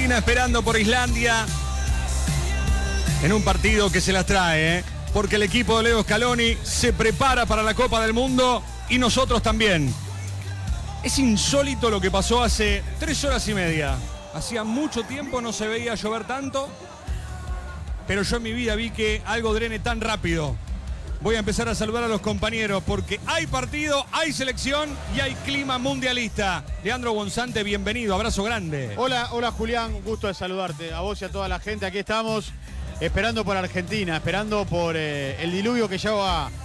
Argentina esperando por Islandia en un partido que se las trae, porque el equipo de Leo Scaloni se prepara para la Copa del Mundo y nosotros también. Es insólito lo que pasó hace 3 horas y media. Hacía mucho tiempo no se veía llover tanto, pero yo en mi vida vi que algo drene tan rápido. Voy a empezar a saludar a los compañeros porque hay partido, hay selección y hay clima mundialista. Leandro Gonzante, bienvenido, abrazo grande. Hola Julián, un gusto de saludarte, a vos y a toda la gente. Aquí estamos esperando por Argentina, esperando por el diluvio que ya va